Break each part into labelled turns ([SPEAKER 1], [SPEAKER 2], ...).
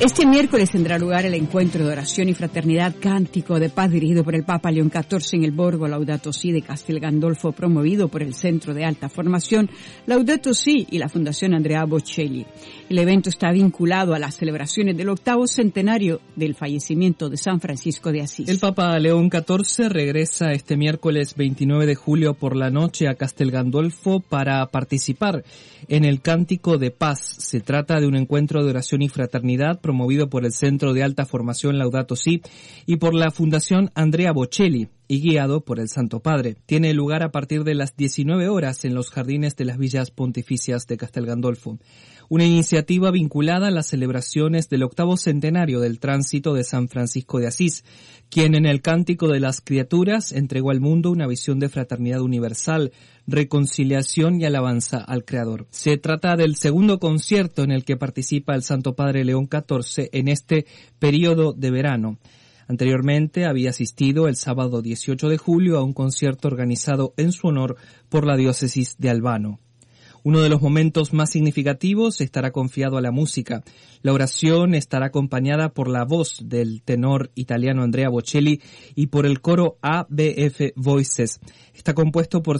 [SPEAKER 1] Este miércoles tendrá lugar el encuentro de oración y fraternidad Cántico de Paz dirigido por el Papa León XIV en el Borgo Laudato Si de Castel Gandolfo, promovido por el Centro de Alta Formación Laudato Si y la Fundación Andrea Bocelli. El evento está vinculado a las celebraciones del 8º centenario del fallecimiento de San Francisco de Asís.
[SPEAKER 2] El Papa León XIV regresa este miércoles 29 de julio por la noche a Castel Gandolfo para participar en el Cántico de Paz. Se trata de un encuentro de oración y fraternidad promovido por el Centro de Alta Formación Laudato Si y por la Fundación Andrea Bocelli y guiado por el Santo Padre. Tiene lugar a partir de las 19 horas en los jardines de las Villas Pontificias de Castel Gandolfo. Una iniciativa vinculada a las celebraciones del 8º centenario del tránsito de San Francisco de Asís, quien en el Cántico de las Criaturas entregó al mundo una visión de fraternidad universal, reconciliación y alabanza al Creador. Se trata del segundo concierto en el que participa el Santo Padre León XIV en este periodo de verano. Anteriormente había asistido el sábado 18 de julio a un concierto organizado en su honor por la diócesis de Albano. Uno de los momentos más significativos estará confiado a la música. La oración estará acompañada por la voz del tenor italiano Andrea Bocelli y por el coro ABF Voices. Está compuesto por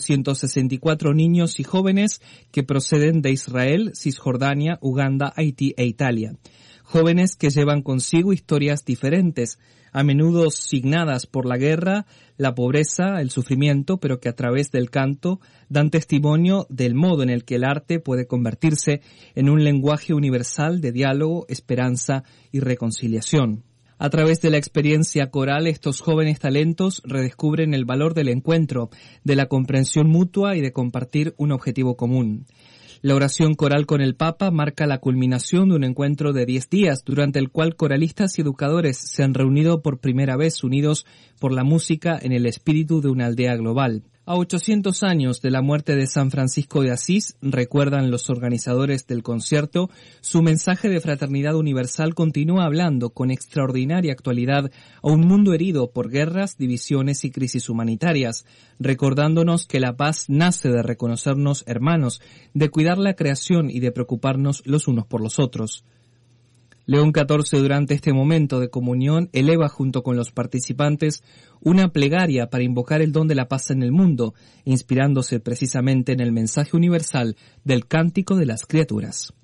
[SPEAKER 2] 164 niños y jóvenes que proceden de Israel, Cisjordania, Uganda, Haití e Italia. Jóvenes que llevan consigo historias diferentes, a menudo signadas por la guerra, la pobreza, el sufrimiento, pero que a través del canto dan testimonio del modo en el que el arte puede convertirse en un lenguaje universal de diálogo, esperanza y reconciliación. A través de la experiencia coral, estos jóvenes talentos redescubren el valor del encuentro, de la comprensión mutua y de compartir un objetivo común. La oración coral con el Papa marca la culminación de un encuentro de 10 días, durante el cual coralistas y educadores se han reunido por primera vez unidos por la música en el espíritu de una aldea global. A 800 años de la muerte de San Francisco de Asís, recuerdan los organizadores del concierto, su mensaje de fraternidad universal continúa hablando con extraordinaria actualidad a un mundo herido por guerras, divisiones y crisis humanitarias, recordándonos que la paz nace de reconocernos hermanos, de cuidar la creación y de preocuparnos los unos por los otros. León XIV durante este momento de comunión eleva junto con los participantes una plegaria para invocar el don de la paz en el mundo, inspirándose precisamente en el mensaje universal del Cántico de las Criaturas.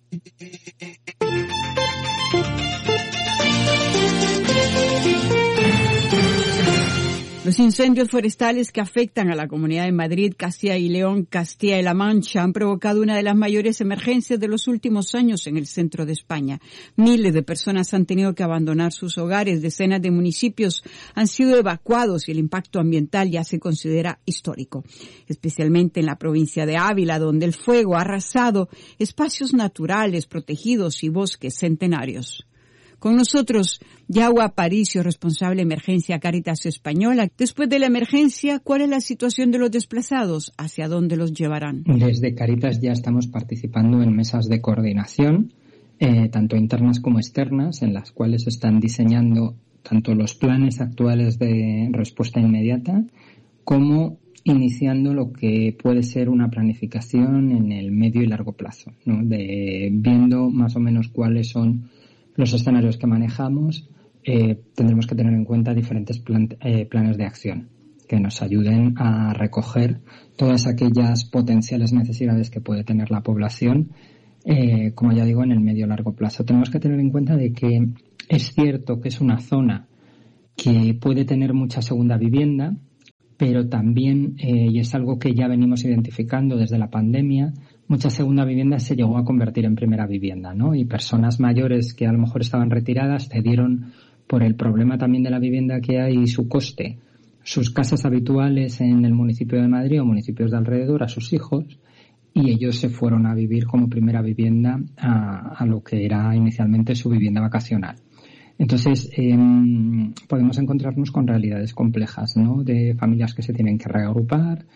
[SPEAKER 1] Los incendios forestales que afectan a la Comunidad de Madrid, Castilla y León, Castilla y La Mancha han provocado una de las mayores emergencias de los últimos años en el centro de España. Miles de personas han tenido que abandonar sus hogares, decenas de municipios han sido evacuados y el impacto ambiental ya se considera histórico, especialmente en la provincia de Ávila, donde el fuego ha arrasado espacios naturales protegidos y bosques centenarios. Con nosotros, Yagua Aparicio, responsable de Emergencia Cáritas Española. Después de la emergencia, ¿cuál es la situación de los desplazados? ¿Hacia dónde los llevarán?
[SPEAKER 3] Desde Cáritas ya estamos participando en mesas de coordinación, tanto internas como externas, en las cuales se están diseñando tanto los planes actuales de respuesta inmediata como iniciando lo que puede ser una planificación en el medio y largo plazo, ¿no? Viendo más o menos cuáles son los escenarios que manejamos, tendremos que tener en cuenta diferentes planes de acción que nos ayuden a recoger todas aquellas potenciales necesidades que puede tener la población, como ya digo, en el medio largo plazo. Tenemos que tener en cuenta de que es cierto que es una zona que puede tener mucha segunda vivienda, pero también, y es algo que ya venimos identificando desde la pandemia, mucha segunda vivienda se llegó a convertir en primera vivienda, ¿no? Y personas mayores que a lo mejor estaban retiradas cedieron por el problema también de la vivienda que hay y su coste, sus casas habituales en el municipio de Madrid o municipios de alrededor a sus hijos, y ellos se fueron a vivir como primera vivienda a lo que era inicialmente su vivienda vacacional. Entonces, podemos encontrarnos con realidades complejas, ¿no? De familias que se tienen que reagrupar,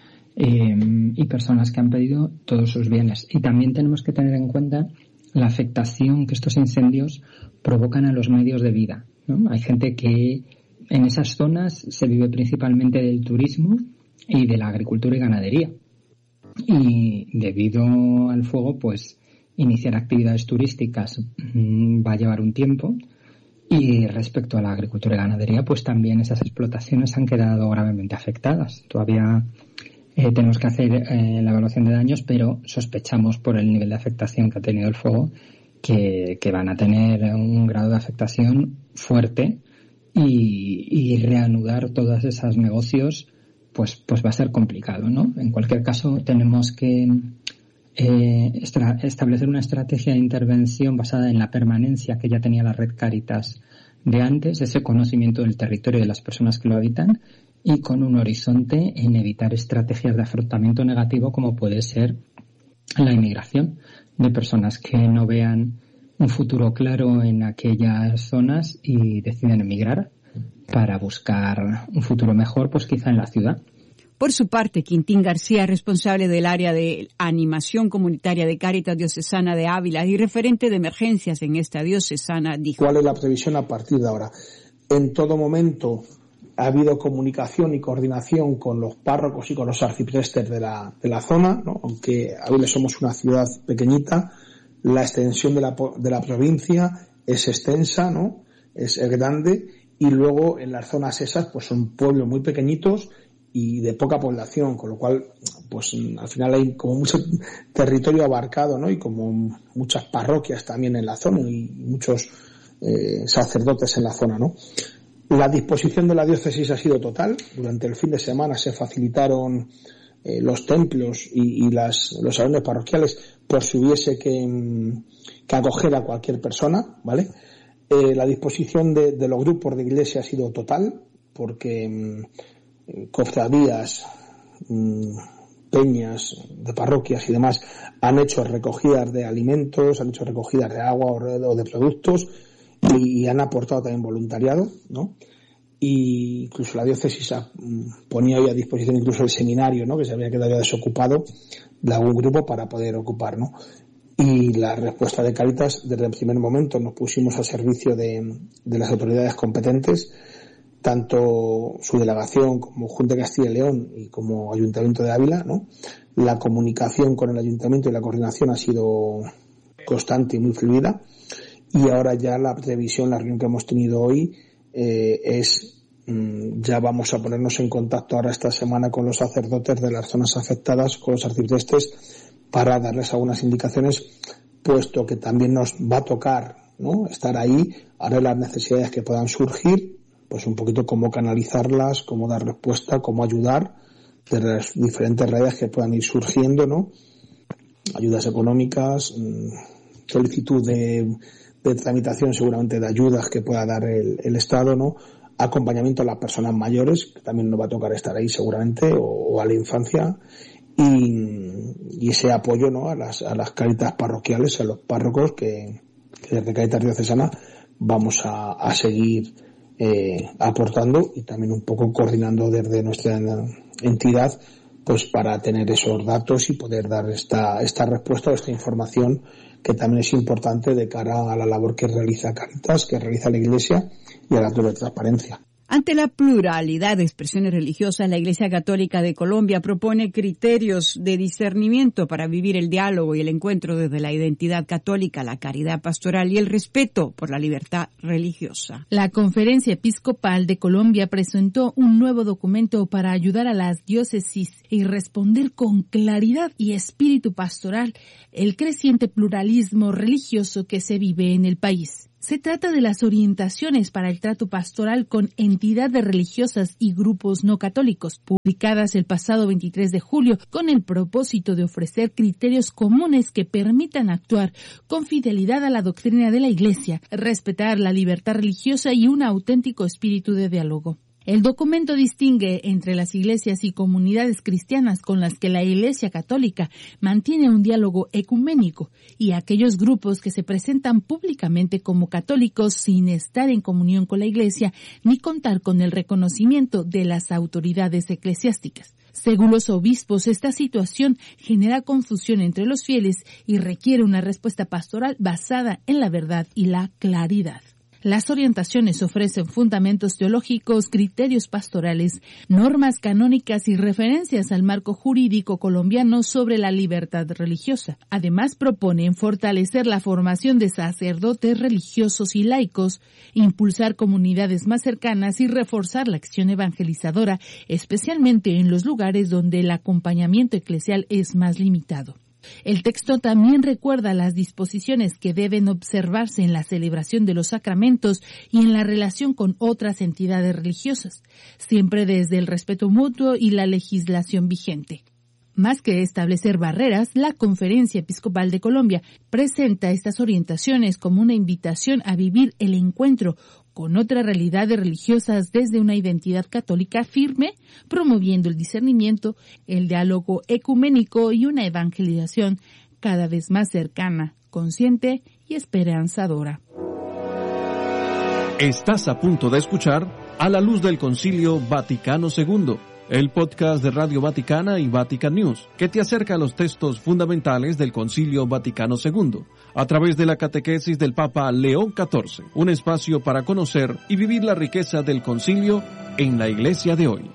[SPEAKER 3] y personas que han perdido todos sus bienes. Y también tenemos que tener en cuenta la afectación que estos incendios provocan a los medios de vida, ¿no? Hay gente que en esas zonas se vive principalmente del turismo y de la agricultura y ganadería. Y debido al fuego, pues iniciar actividades turísticas va a llevar un tiempo. Y respecto a la agricultura y ganadería, pues también esas explotaciones han quedado gravemente afectadas. Todavía tenemos que hacer la evaluación de daños, pero sospechamos por el nivel de afectación que ha tenido el fuego que van a tener un grado de afectación fuerte y reanudar todos esos negocios pues va a ser complicado, ¿no? En cualquier caso, tenemos que establecer una estrategia de intervención basada en la permanencia que ya tenía la red Cáritas de antes, ese conocimiento del territorio y de las personas que lo habitan, y con un horizonte en evitar estrategias de afrontamiento negativo como puede ser la inmigración de personas que no vean un futuro claro en aquellas zonas y deciden emigrar para buscar un futuro mejor, pues quizá en la ciudad.
[SPEAKER 1] Por su parte, Quintín García, responsable del área de animación comunitaria de Cáritas Diocesana de Ávila y referente de emergencias en esta diocesana, dijo:
[SPEAKER 4] ¿Cuál es la previsión a partir de ahora? En todo momento ha habido comunicación y coordinación con los párrocos y con los arciprestes de la zona, ¿no? Aunque Ávila somos una ciudad pequeñita, la extensión de la provincia es extensa, ¿no? Es grande, y luego en las zonas esas pues son pueblos muy pequeñitos y de poca población, con lo cual pues al final hay como mucho territorio abarcado, ¿no? Y como muchas parroquias también en la zona y muchos sacerdotes en la zona, ¿no? La disposición de la diócesis ha sido total. Durante el fin de semana se facilitaron los templos y los salones parroquiales por si hubiese que acoger a cualquier persona, ¿vale? La disposición de los grupos de iglesia ha sido total, porque cofradías, peñas de parroquias y demás han hecho recogidas de alimentos, han hecho recogidas de agua o de productos y han aportado también voluntariado, ¿no? Y incluso la diócesis ponía hoy a disposición incluso el seminario, ¿no? Que se había quedado ya desocupado de algún grupo para poder ocupar, ¿no? Y la respuesta de Cáritas, desde el primer momento nos pusimos al servicio de las autoridades competentes, tanto su delegación como Junta de Castilla y León y como Ayuntamiento de Ávila, ¿no? La comunicación con el Ayuntamiento y la coordinación ha sido constante y muy fluida, y ahora ya la previsión, la reunión que hemos tenido hoy ya vamos a ponernos en contacto ahora esta semana con los sacerdotes de las zonas afectadas, con los arciprestes, para darles algunas indicaciones, puesto que también nos va a tocar, ¿no? Estar ahí, ahora las necesidades que puedan surgir, pues un poquito cómo canalizarlas, cómo dar respuesta, cómo ayudar de las diferentes redes que puedan ir surgiendo, ¿no? Ayudas económicas, solicitud de tramitación seguramente de ayudas que pueda dar el Estado, ¿no? Acompañamiento a las personas mayores, que también nos va a tocar estar ahí seguramente, o a la infancia, y ese apoyo, ¿no? a las Cáritas parroquiales, a los párrocos que desde Cáritas Diocesana vamos a seguir aportando, y también un poco coordinando desde nuestra entidad, pues para tener esos datos y poder dar esta respuesta o esta información, que también es importante de cara a la labor que realiza Cáritas, que realiza la Iglesia, y a la de transparencia.
[SPEAKER 1] Ante la pluralidad de expresiones religiosas, la Iglesia Católica de Colombia propone criterios de discernimiento para vivir el diálogo y el encuentro desde la identidad católica, la caridad pastoral y el respeto por la libertad religiosa.
[SPEAKER 5] La Conferencia Episcopal de Colombia presentó un nuevo documento para ayudar a las diócesis y responder con claridad y espíritu pastoral el creciente pluralismo religioso que se vive en el país. Se trata de las orientaciones para el trato pastoral con entidades religiosas y grupos no católicos, publicadas el pasado 23 de julio, con el propósito de ofrecer criterios comunes que permitan actuar con fidelidad a la doctrina de la Iglesia, respetar la libertad religiosa y un auténtico espíritu de diálogo. El documento distingue entre las iglesias y comunidades cristianas con las que la Iglesia Católica mantiene un diálogo ecuménico y aquellos grupos que se presentan públicamente como católicos sin estar en comunión con la Iglesia ni contar con el reconocimiento de las autoridades eclesiásticas. Según los obispos, esta situación genera confusión entre los fieles y requiere una respuesta pastoral basada en la verdad y la claridad. Las orientaciones ofrecen fundamentos teológicos, criterios pastorales, normas canónicas y referencias al marco jurídico colombiano sobre la libertad religiosa. Además, proponen fortalecer la formación de sacerdotes religiosos y laicos, impulsar comunidades más cercanas y reforzar la acción evangelizadora, especialmente en los lugares donde el acompañamiento eclesial es más limitado. El texto también recuerda las disposiciones que deben observarse en la celebración de los sacramentos y en la relación con otras entidades religiosas, siempre desde el respeto mutuo y la legislación vigente. Más que establecer barreras, la Conferencia Episcopal de Colombia presenta estas orientaciones como una invitación a vivir el encuentro con otras realidades religiosas desde una identidad católica firme, promoviendo el discernimiento, el diálogo ecuménico y una evangelización cada vez más cercana, consciente y esperanzadora.
[SPEAKER 6] Estás a punto de escuchar A la Luz del Concilio Vaticano II, el podcast de Radio Vaticana y Vatican News, que te acerca a los textos fundamentales del Concilio Vaticano II, a través de la catequesis del Papa León XIV, un espacio para conocer y vivir la riqueza del concilio en la Iglesia de hoy.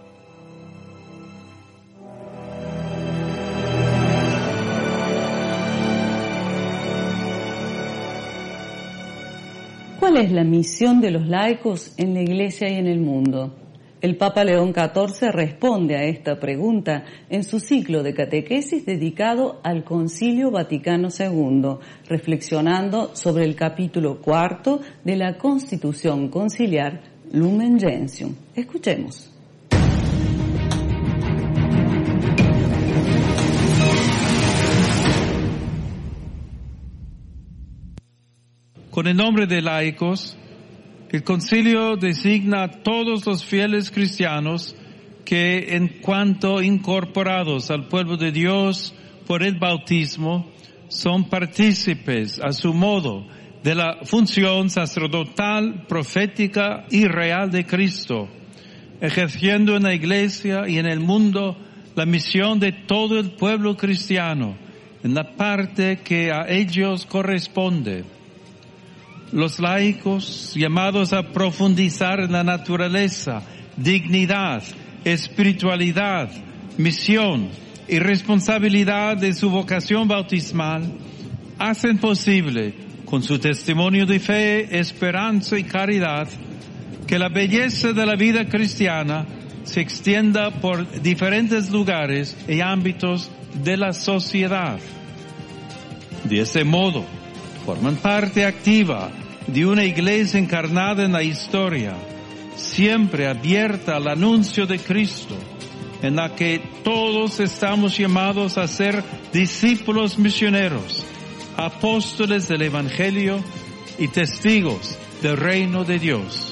[SPEAKER 7] ¿Cuál es la misión de los laicos en la Iglesia y en el mundo? El Papa León XIV responde a esta pregunta en su ciclo de catequesis dedicado al Concilio Vaticano II, reflexionando sobre el capítulo 4 de la Constitución Conciliar Lumen Gentium. Escuchemos.
[SPEAKER 8] Con el nombre de laicos, el concilio designa a todos los fieles cristianos que, en cuanto incorporados al pueblo de Dios por el bautismo, son partícipes a su modo de la función sacerdotal, profética y real de Cristo, ejerciendo en la Iglesia y en el mundo la misión de todo el pueblo cristiano en la parte que a ellos corresponde. Los laicos, llamados a profundizar en la naturaleza, dignidad, espiritualidad, misión y responsabilidad de su vocación bautismal, hacen posible, con su testimonio de fe, esperanza y caridad, que la belleza de la vida cristiana se extienda por diferentes lugares y ámbitos de la sociedad. De ese modo, forman parte activa de una iglesia encarnada en la historia, siempre abierta al anuncio de Cristo, en la que todos estamos llamados a ser discípulos misioneros, apóstoles del Evangelio y testigos del reino de Dios.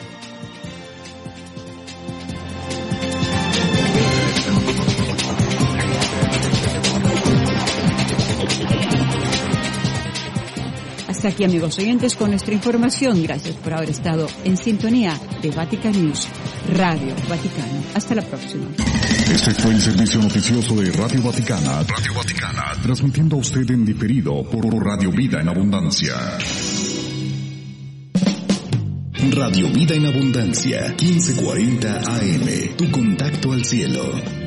[SPEAKER 1] Hasta aquí, amigos oyentes, con nuestra información. Gracias por haber estado en sintonía de Vatican News, Radio Vaticana. Hasta la próxima.
[SPEAKER 9] Este fue el servicio noticioso de Radio Vaticana, transmitiendo a usted en diferido por Radio Vida en Abundancia. Radio Vida en Abundancia, 1540 AM, tu contacto al cielo.